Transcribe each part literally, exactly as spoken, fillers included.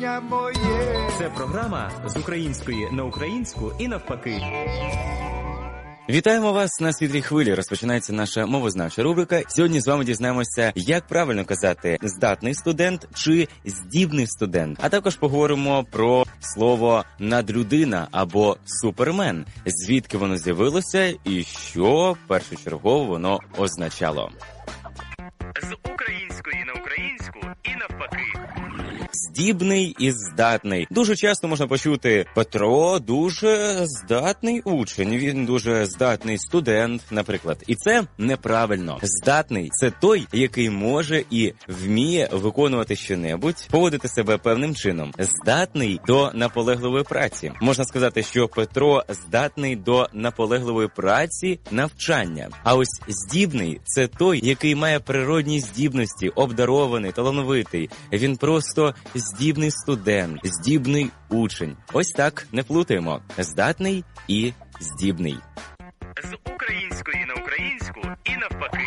кохання моє. Це програма з української на українську і навпаки. Вітаємо вас на світлій хвилі. Розпочинається наша мовознавча рубрика. Сьогодні з вами дізнаємося, як правильно казати здатний студент чи здібний студент. А також поговоримо про слово надлюдина або супермен, звідки воно з'явилося і що першочергово воно означало. З української на українську і навпаки. Здібний і здатний. Дуже часто можна почути: Петро дуже здатний учень, він дуже здатний студент, наприклад. І це неправильно. Здатний – це той, який може і вміє виконувати щонебудь, поводити себе певним чином. Здатний до наполегливої праці. Можна сказати, що Петро здатний до наполегливої праці, навчання. А ось здібний – це той, який має природні здібності, обдарований, талановитий. Він просто здібний студент, здібний учень. Ось так, не плутаємо. Здатний і здібний. З української на українську і навпаки.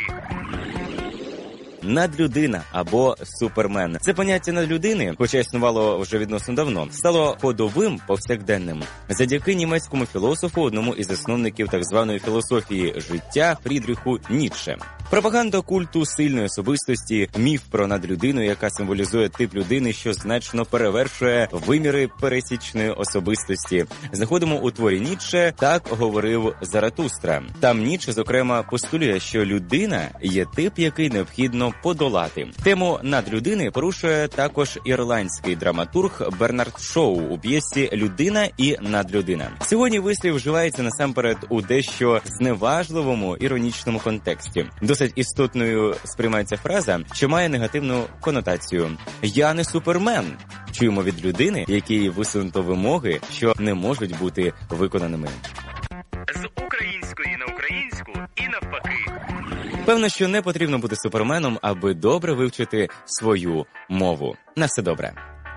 Надлюдина або супермен. Це поняття надлюдини, хоча існувало вже відносно давно, стало ходовим, повсякденним завдяки німецькому філософу, одному із засновників так званої філософії життя Фрідріху Ніцше. Пропаганда культу сильної особистості, міф про надлюдину, яка символізує тип людини, що значно перевершує виміри пересічної особистості. Знаходимо у творі Ніцше «Так говорив Заратустра». Там Ніцше, зокрема, постулює, що людина є тип, який необхідно подолати. Тему надлюдини порушує також ірландський драматург Бернард Шоу у п'єсі «Людина і надлюдина». Сьогодні вислів вживається насамперед у дещо зневажливому іронічному контексті. Досить істотною сприймається фраза, що має негативну конотацію. «Я не супермен». Чуємо від людини, якій висунуто вимоги, що не можуть бути виконаними. З української на українську і навпаки. Певно, що не потрібно бути суперменом, аби добре вивчити свою мову. На все добре.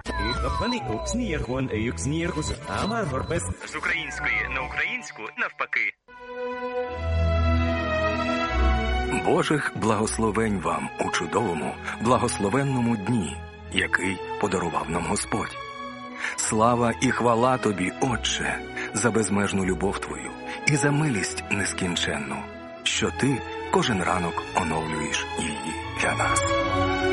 З української на українську навпаки. Божих благословень вам у чудовому, благословенному дні, який подарував нам Господь. Слава і хвала Тобі, Отче, за безмежну любов Твою і за милість нескінченну, що Ти кожен ранок оновлюєш її для нас.